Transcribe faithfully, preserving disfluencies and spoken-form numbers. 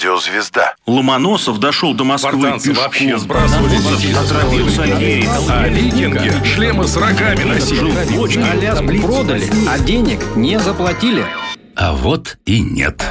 радиозвезда. Ломоносов дошел до Москвы Спартанцы пешком. вообще сбрасывали детей. Отравился геем. А викинги шлемы с рогами носили. Аляску продали, а денег не заплатили. А вот и нет.